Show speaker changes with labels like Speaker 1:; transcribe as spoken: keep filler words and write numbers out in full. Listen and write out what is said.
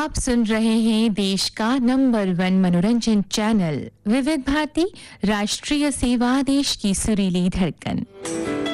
Speaker 1: आप सुन रहे हैं देश का नंबर वन मनोरंजन चैनल विविध भारती, राष्ट्रीय सेवा, देश की सुरीली धड़कन।